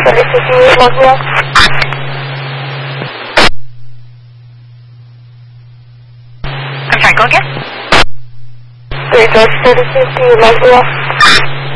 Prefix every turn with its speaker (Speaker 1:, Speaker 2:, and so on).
Speaker 1: City, Moscow.
Speaker 2: I'm sorry, go again?
Speaker 1: 3 George 3050, Moscow.